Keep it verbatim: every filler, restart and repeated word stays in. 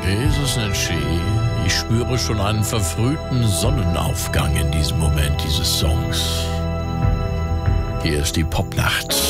ist es nicht schön? Ich spüre schon einen verfrühten Sonnenaufgang in diesem Moment dieses Songs. Hier ist die Popnacht.